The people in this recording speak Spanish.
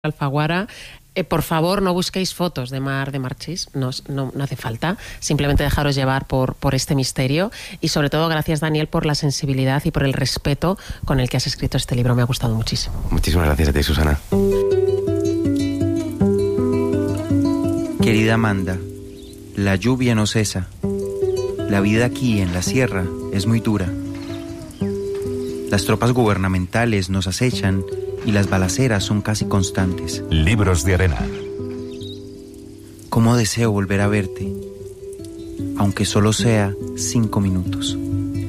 Alfaguara. Por favor, no busquéis fotos de Mar de Marchís, no hace falta, simplemente dejaros llevar por este misterio y sobre todo gracias, Daniel, por la sensibilidad y por el respeto con el que has escrito este libro, me ha gustado muchísimo. Muchísimas gracias a ti, Susana. Querida Amanda, la lluvia no cesa. La vida aquí en la sierra es muy dura. Las tropas gubernamentales nos acechan y las balaceras son casi constantes. Libros de arena. Cómo deseo volver a verte, aunque solo sea 5 minutos.